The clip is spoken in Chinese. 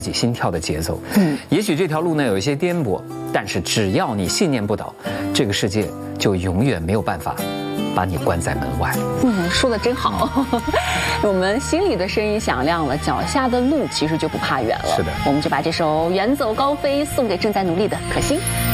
自己心跳的节奏。也许这条路呢有一些颠簸，但是只要你信念不倒，这个世界就永远没有办法把你关在门外。 说得真好。我们心里的声音响亮了，脚下的路其实就不怕远了。 是的， 我们就把这首《远走高飞》送给正在努力的可心。